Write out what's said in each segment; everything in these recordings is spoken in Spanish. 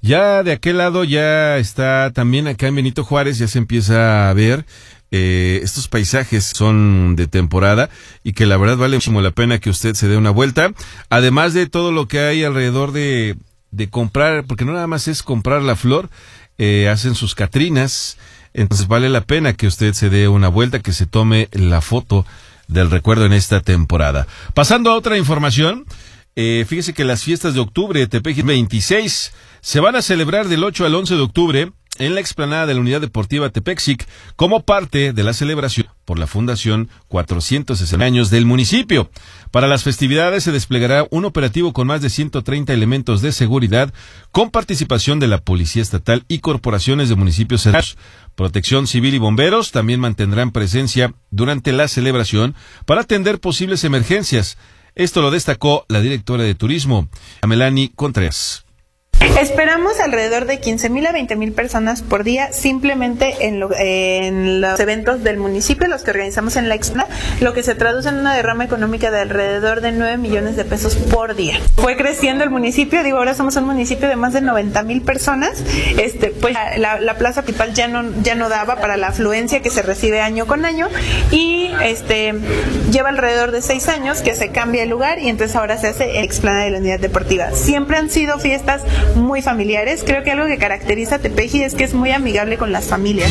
Ya de aquel lado ya está también acá en Benito Juárez, ya se empieza a ver estos paisajes son de temporada y que la verdad vale muchísimo la pena que usted se dé una vuelta, además de todo lo que hay alrededor de comprar, porque no nada más es comprar la flor, hacen sus catrinas, entonces vale la pena que usted se dé una vuelta, que se tome la foto del recuerdo en esta temporada. Pasando a otra información, fíjese que las fiestas de octubre de Tepeji 26 se van a celebrar del 8 al 11 de octubre en la explanada de la Unidad Deportiva Tepexic como parte de la celebración por la Fundación 460 años del municipio. Para las festividades se desplegará un operativo con más de 130 elementos de seguridad con participación de la Policía Estatal y corporaciones de municipios cercanos. Protección Civil y bomberos también mantendrán presencia durante la celebración para atender posibles emergencias. Esto lo destacó la directora de Turismo, Melanie Contreras. Esperamos alrededor de 15,000 a 20,000 personas por día simplemente en los eventos del municipio, los que organizamos en la explanada, lo que se traduce en una derrama económica de alrededor de 9 millones de pesos por día. Fue creciendo el municipio, ahora somos un municipio de más de 90,000 personas, pues la plaza principal ya no daba para la afluencia que se recibe año con año y lleva alrededor de 6 años que se cambia el lugar y entonces ahora se hace explanada de la Unidad Deportiva. Siempre han sido fiestas muy familiares. Creo que algo que caracteriza a Tepeji es que es muy amigable con las familias.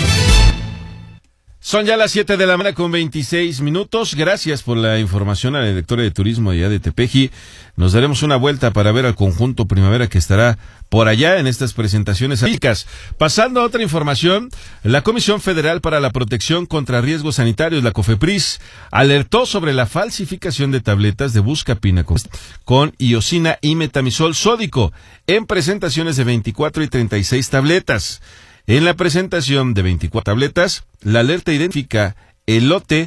Son ya las 7 de la mañana con 26 minutos. Gracias por la información a la directora de Turismo allá de Tepeji. Nos daremos una vuelta para ver al conjunto Primavera que estará por allá en estas presentaciones artísticas. Pasando a otra información, la Comisión Federal para la Protección contra Riesgos Sanitarios, la COFEPRIS, alertó sobre la falsificación de tabletas de buscapina con iosina y metamizol sódico en presentaciones de 24 y 36 tabletas. En la presentación de 24 tabletas, la alerta identifica el lote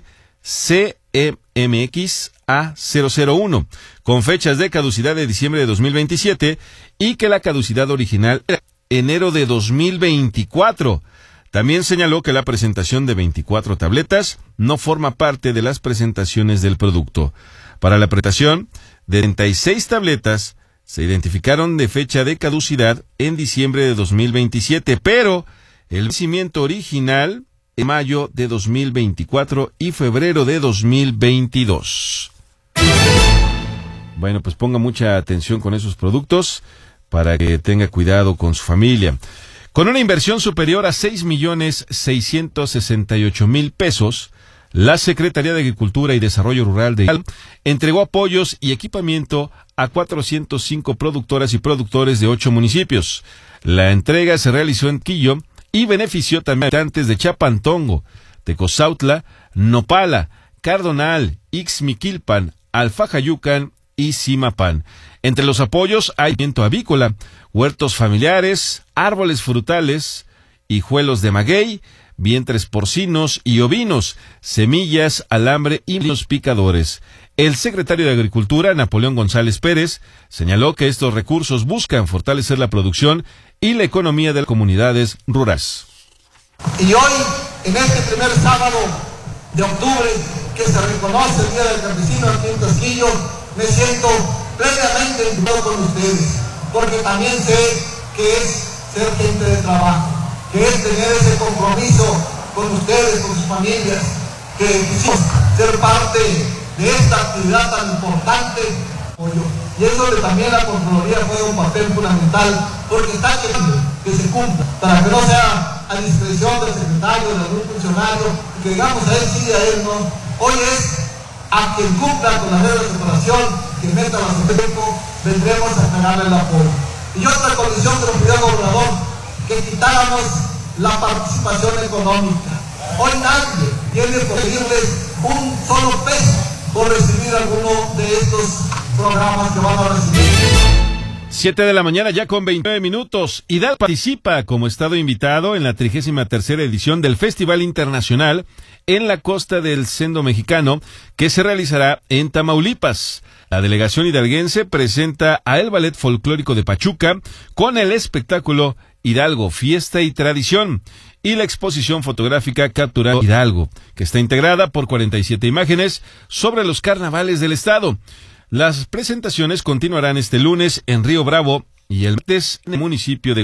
CMX A001, con fechas de caducidad de diciembre de 2027 y que la caducidad original era enero de 2024. También señaló que la presentación de 24 tabletas no forma parte de las presentaciones del producto. Para la presentación de 36 tabletas, se identificaron de fecha de caducidad en diciembre de 2027, pero el vencimiento original en mayo de 2024 y febrero de 2022. Bueno, pues ponga mucha atención con esos productos para que tenga cuidado con su familia. Con una inversión superior a 6,668,000 pesos, la Secretaría de Agricultura y Desarrollo Rural de entregó apoyos y equipamiento a 405 productoras y productores de 8 municipios. La entrega se realizó en Quillo y benefició también a habitantes de Chapantongo, Tecozautla, Nopala, Cardonal, Ixmiquilpan, Alfajayucan y Zimapán. Entre los apoyos hay viento avícola, huertos familiares, árboles frutales, hijuelos de maguey, vientres porcinos y ovinos, semillas, alambre y los picadores. El secretario de Agricultura, Napoleón González Pérez, señaló que estos recursos buscan fortalecer la producción y la economía de las comunidades rurales. Y hoy, en este primer sábado de octubre, que se reconoce el Día del Campesino aquí en Tasquillo, me siento plenamente vinculado con ustedes, porque también sé que es ser gente de trabajo, que es tener ese compromiso con ustedes, con sus familias, que quisimos ser parte de esta actividad tan importante. Y es donde también la Contraloría juega un papel fundamental, porque está queriendo que se cumpla, para que no sea a discreción del secretario, de algún funcionario, que digamos a él sí y a él no. Hoy es a quien cumpla con las reglas de operación, que meta a su tiempo, vendremos a esperarle el apoyo. Y otra condición que nos pidió el gobernador, que quitáramos la participación económica. Hoy nadie tiene que pedirles un solo peso por recibir alguno de estos programas que van a recibir. 7 de la mañana ya con 29 minutos. Hidalgo participa como estado invitado en la 33ª edición del Festival Internacional en la costa del Sendo Mexicano, que se realizará en Tamaulipas. La delegación hidalguense presenta a el Ballet Folclórico de Pachuca con el espectáculo Hidalgo, Fiesta y Tradición, y la exposición fotográfica Capturando Hidalgo, que está integrada por 47 imágenes sobre los carnavales del estado. Las presentaciones continuarán este lunes en Río Bravo y el martes en el municipio de